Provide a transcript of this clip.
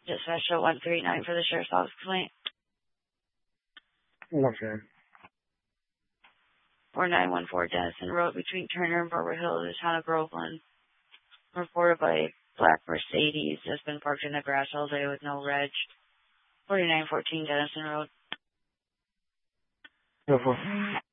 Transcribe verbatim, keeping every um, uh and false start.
Dispatch show one three nine for the sheriff's office complaint. Okay. four nine one four Dennison Road between Turner and Barber Hill in the town of Groveland. Reported by black Mercedes has been parked in the grass all day with no reg. forty-nine fourteen Dennison Road. Go for it.